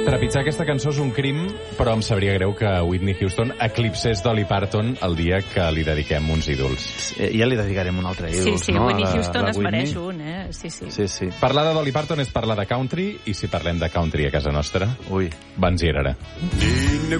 Trepitjar aquesta cançó és un crim, però em sabria greu que Whitney Houston eclipsés Dolly Parton el dia que li dediquem uns ídols. Ja li dedicarem un altre ídols, sí, no? Whitney Houston es mereix un, Sí. Parlar de Dolly Parton és parlar de country, i si parlem de country a casa nostra, Ui. Van Zierara.